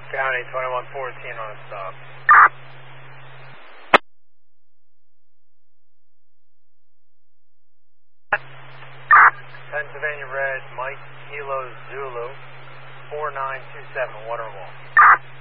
County 2114 on a stop. Pennsylvania Red, Mike Kilo Zulu, 4927, Waterwall.